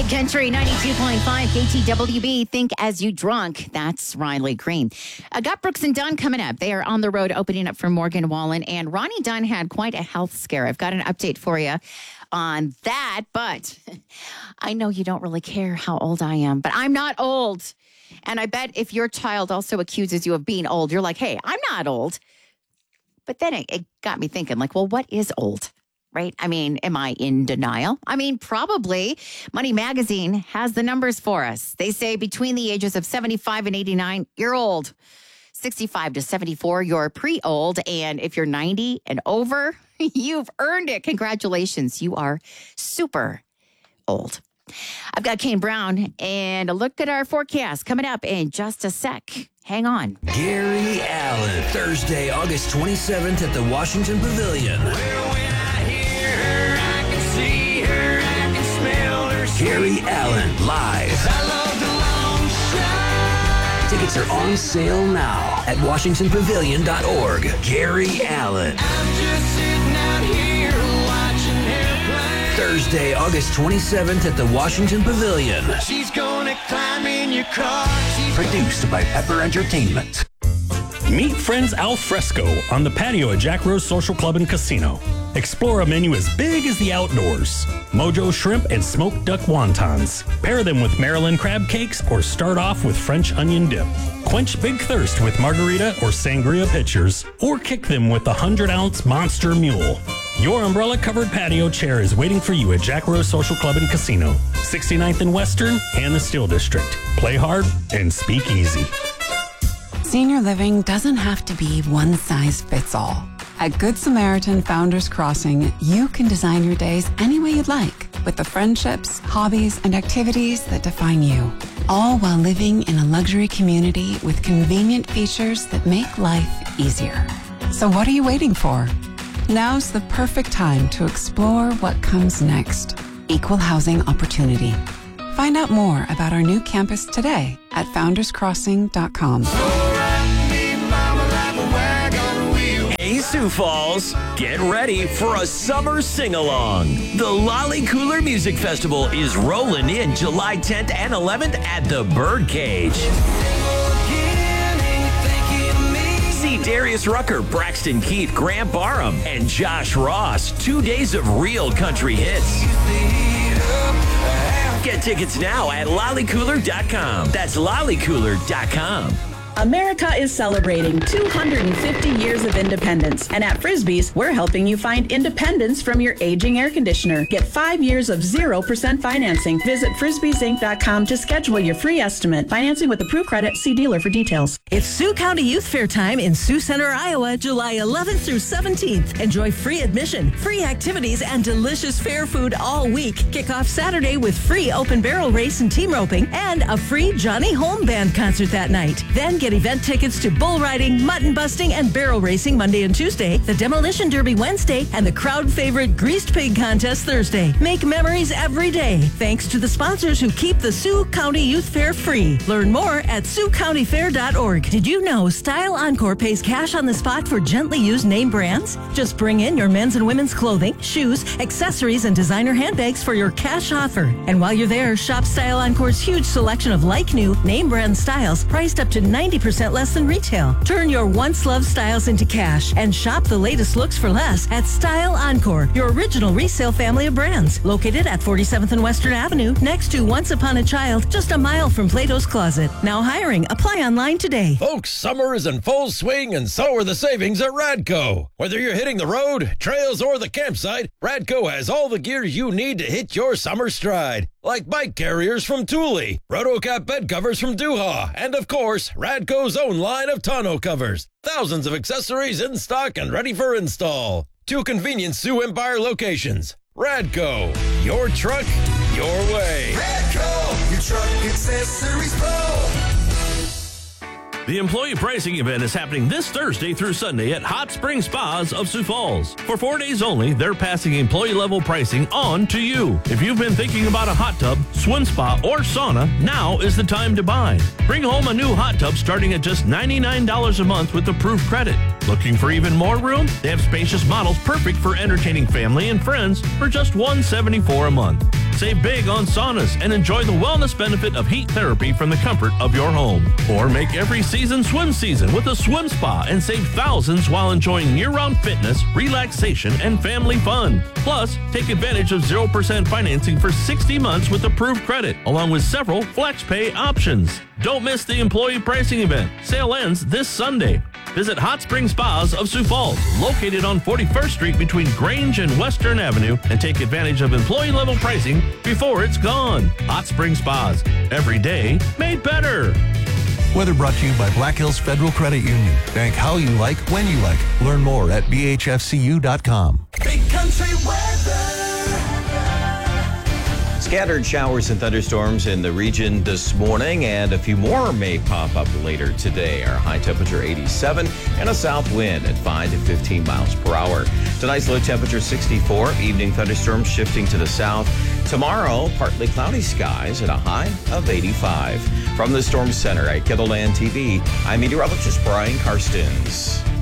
Big Country 92.5 KTWB. Think as you drunk. That's Riley Green. Got Brooks and Dunn coming up. They are on the road opening up for Morgan Wallen. And Ronnie Dunn had quite a health scare. I've got an update for you on that. But I know you don't really care how old I am, but I'm not old. And I bet if your child also accuses you of being old, you're like, hey, I'm not old. But then it got me thinking, like, well, what is old? Right? I mean, am I in denial? I mean, probably. Money Magazine has the numbers for us. They say between the ages of 75 and 89, you're old. 65 to 74, you're pre-old. And if you're 90 and over, you've earned it. Congratulations. You are super old. I've got Kane Brown and a look at our forecast coming up in just a sec. Hang on. Gary Allan, Thursday, August 27th at the Washington Pavilion. Gary Allan live. Tickets are on sale now at WashingtonPavilion.org. Gary Allan. Thursday, August 27th at the Washington Pavilion. She's gonna climb in your car. Produced by Pepper Entertainment. Meet friends al fresco on the patio at Jack Rose Social Club and Casino. Explore a menu as big as the outdoors. Mojo shrimp and smoked duck wontons. Pair them with Maryland crab cakes or start off with French onion dip. Quench big thirst with margarita or sangria pitchers, or kick them with the 100-ounce Monster Mule. Your umbrella-covered patio chair is waiting for you at Jack Rose Social Club and Casino, 69th and Western and the Steel District. Play hard and speak easy. Senior living doesn't have to be one size fits all. At Good Samaritan Founders Crossing, you can design your days any way you'd like with the friendships, hobbies, and activities that define you, all while living in a luxury community with convenient features that make life easier. So what are you waiting for? Now's the perfect time to explore what comes next. Equal housing opportunity. Find out more about our new campus today at founderscrossing.com. Hey, Sioux Falls, get ready for a summer sing-along. The Lolly Cooler Music Festival is rolling in July 10th and 11th at the Birdcage. See Darius Rucker, Braxton Keith, Grant Barham, and Josh Ross. 2 days of real country hits. Get tickets now at lollycooler.com. That's lollycooler.com. America is celebrating 250 years of independence, and at Frisbee's, we're helping you find independence from your aging air conditioner. Get 5 years of 0% financing. Visit frisbeesinc.com to schedule your free estimate. Financing with approved credit. See dealer for details. It's Sioux County Youth Fair time in Sioux Center, Iowa, July 11th through 17th. Enjoy free admission, free activities, and delicious fair food all week. Kick off Saturday with free open barrel race and team roping, and a free Johnny Holm Band concert that night. Then get event tickets to bull riding, mutton busting, and barrel racing Monday and Tuesday, the Demolition Derby Wednesday, and the crowd favorite Greased Pig Contest Thursday. Make memories every day, thanks to the sponsors who keep the Sioux County Youth Fair free. Learn more at SiouxCountyFair.org. Did you know Style Encore pays cash on the spot for gently used name brands? Just bring in your men's and women's clothing, shoes, accessories, and designer handbags for your cash offer. And while you're there, shop Style Encore's huge selection of like-new, name brand styles priced up to 90% less than retail. Turn your once-loved styles into cash and shop the latest looks for less at Style Encore, your original resale family of brands. Located at 47th and Western Avenue, next to Once Upon a Child, just a mile from Plato's Closet. Now hiring. Apply online today. Folks, summer is in full swing, and so are the savings at Radco. Whether you're hitting the road, trails, or the campsite, Radco has all the gear you need to hit your summer stride. Like bike carriers from Thule, Rotocap bed covers from Duha, and of course, Radco's own line of tonneau covers. Thousands of accessories in stock and ready for install. 2 convenient Sioux Empire locations. Radco, your truck, your way. Radco, your truck accessories pro. The employee pricing event is happening this Thursday through Sunday at Hot Spring Spas of Sioux Falls. For 4 days only, they're passing employee-level pricing on to you. If you've been thinking about a hot tub, swim spa, or sauna, now is the time to buy. Bring home a new hot tub starting at just $99 a month with approved credit. Looking for even more room? They have spacious models perfect for entertaining family and friends for just $174 a month. Save big on saunas and enjoy the wellness benefit of heat therapy from the comfort of your home. Or make every season swim season with a swim spa and save thousands while enjoying year-round fitness, relaxation, and family fun. Plus, take advantage of 0% financing for 60 months with approved credit, along with several FlexPay options. Don't miss the employee pricing event. Sale ends this Sunday. Visit Hot Spring Spas of Sioux Falls, located on 41st Street between Grange and Western Avenue, and take advantage of employee-level pricing before it's gone. Hot Spring Spas, every day made better. Weather brought to you by Black Hills Federal Credit Union. Bank how you like, when you like. Learn more at bhfcu.com. Big country weather. Scattered showers and thunderstorms in the region this morning, and a few more may pop up later today. Our high temperature 87 and a south wind at 5 to 15 miles per hour. Tonight's low temperature 64, evening thunderstorms shifting to the south. Tomorrow, partly cloudy skies at a high of 85. From the Storm Center at KENDLE Land TV, I'm meteorologist Brian Karstens.